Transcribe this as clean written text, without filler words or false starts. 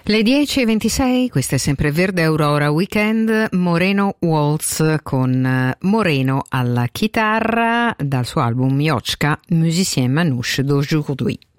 Le 10:26, questa è sempre Verde Aurora Weekend. Moreno Waltz con Moreno alla chitarra dal suo album Miochka, Musicien Manouche d'aujourd'hui.